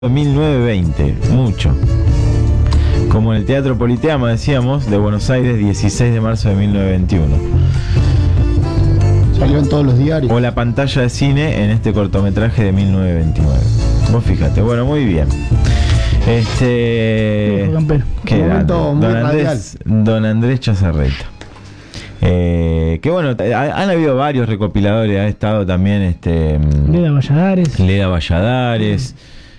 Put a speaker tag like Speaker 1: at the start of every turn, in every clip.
Speaker 1: 1920, mucho. Como en el Teatro Politeama, decíamos, de Buenos Aires, 16 de marzo de 1921.
Speaker 2: Salió en todos los diarios.
Speaker 1: O la pantalla de cine en este cortometraje de 1929. Vos fíjate, bueno, muy bien. Qué grande. Don Andrés Chazarreta. Que bueno, han habido varios recopiladores, ha estado también Leda Valladares,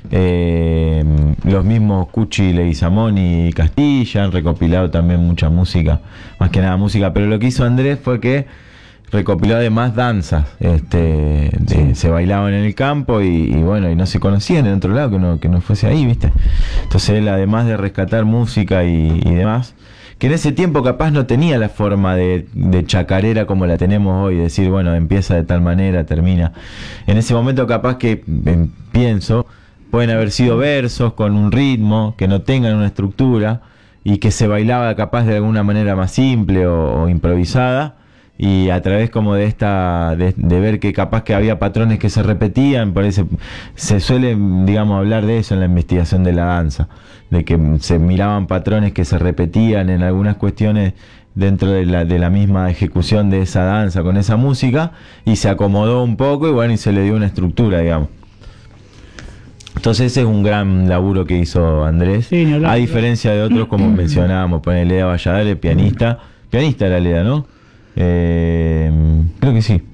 Speaker 1: los mismos Cuchi Leguizamón y Castilla han recopilado también mucha música, más que nada música, pero lo que hizo Andrés fue que recopiló además danzas, se bailaban en el campo y bueno, y no se conocían en otro lado que no fuese ahí, ¿viste? Entonces él, además de rescatar música y demás, que en ese tiempo capaz no tenía la forma de chacarera como la tenemos hoy, decir, bueno, empieza de tal manera, termina. En ese momento capaz que, pienso, pueden haber sido versos con un ritmo, que no tengan una estructura, y que se bailaba capaz de alguna manera más simple o improvisada, y a través como de ver que capaz que había patrones que se repetían, parece, se suele, digamos, hablar de eso en la investigación de la danza, de que se miraban patrones que se repetían en algunas cuestiones dentro de la misma ejecución de esa danza con esa música, y se acomodó un poco y bueno, y se le dio una estructura, digamos. Entonces ese es un gran laburo que hizo Andrés, sí, a diferencia de otros como mencionábamos, poner Leda Valladares, pianista era Leda, ¿no? Creo que sí.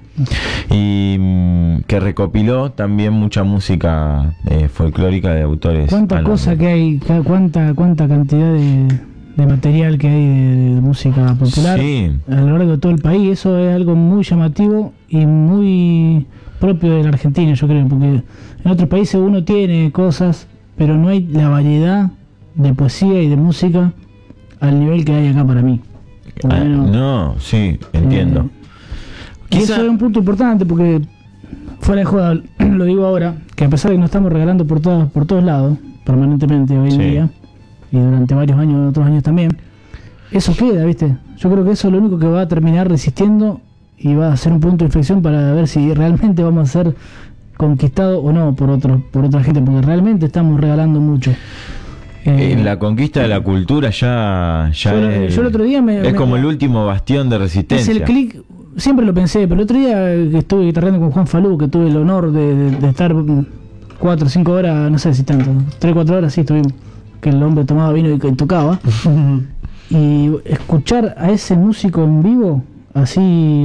Speaker 1: Y que recopiló también mucha música folclórica de autores.
Speaker 3: Cuánta cosa que hay, cuánta cantidad de material que hay de música popular, sí, a lo largo de todo el país. Eso es algo muy llamativo y muy propio de la Argentina, yo creo, porque en otros países uno tiene cosas, pero no hay la variedad de poesía y de música al nivel que hay acá para mí.
Speaker 1: No, sí, entiendo.
Speaker 3: Y eso es un punto importante porque, fuera de joda, lo digo ahora, que a pesar de que nos estamos regalando por todos lados, permanentemente hoy en día, y durante varios años, otros años también, eso queda, ¿viste? Yo creo que eso es lo único que va a terminar resistiendo y va a ser un punto de inflexión para ver si realmente vamos a ser conquistados o no por otra gente, porque realmente estamos regalando mucho.
Speaker 1: La conquista de la cultura ya
Speaker 3: yo el otro día
Speaker 1: es como el último bastión de resistencia.
Speaker 3: Es el clic, siempre lo pensé, pero el otro día que estuve guitarreando con Juan Falú, que tuve el honor de estar 4 o 5 horas, no sé si tanto, 3 o 4 horas sí estuvimos, que el hombre tomaba vino y tocaba, y escuchar a ese músico en vivo, así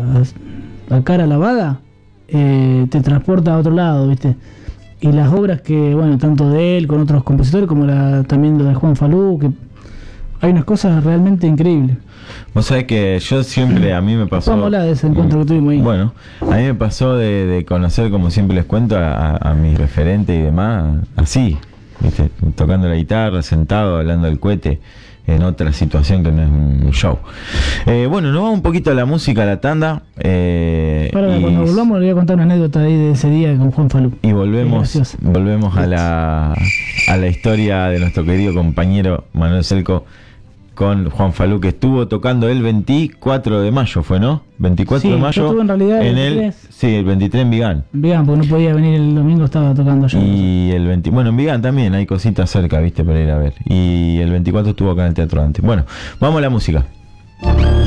Speaker 3: a cara lavada, te transporta a otro lado, ¿viste? Y las obras que, bueno, tanto de él con otros compositores como también lo de Juan Falú, que hay unas cosas realmente increíbles.
Speaker 1: Vos sabés que yo siempre, a mí me pasó...
Speaker 3: Vamos a hablar de ese encuentro que tuvimos ahí.
Speaker 1: Bueno, a mí me pasó de conocer, como siempre les cuento, a mis referentes y demás, así, ¿viste? Tocando la guitarra, sentado, hablando del cohete, en otra situación que no es un show. Bueno, nos vamos un poquito a la música, a la tanda.
Speaker 3: Cuando volvamos le voy a contar una anécdota ahí de ese día con Juan Falú.
Speaker 1: Y volvemos a la historia de nuestro querido compañero Manuel Celco con Juan Falú, que estuvo tocando el 24 de mayo, ¿fue, no? 24 de mayo.
Speaker 3: Estuvo en realidad el
Speaker 1: 23 en Vigán.
Speaker 3: Vigán, porque no podía venir el domingo, estaba tocando yo.
Speaker 1: Y el 20, bueno, en Vigán también hay cositas cerca, ¿viste? Para ir a ver. Y el 24 estuvo acá en el Teatro Dante. Bueno, vamos a la música.